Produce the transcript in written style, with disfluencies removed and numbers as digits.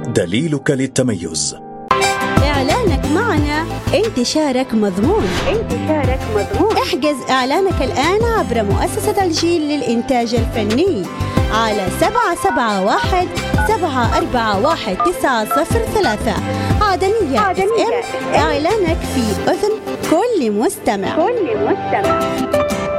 دليلك للتميز. إعلانك معنا انتشارك مضمون. احجز إعلانك الآن عبر مؤسسة الجيل للإنتاج الفني على 771-741-903 عدنية FM. إعلانك في أذن كل مستمع.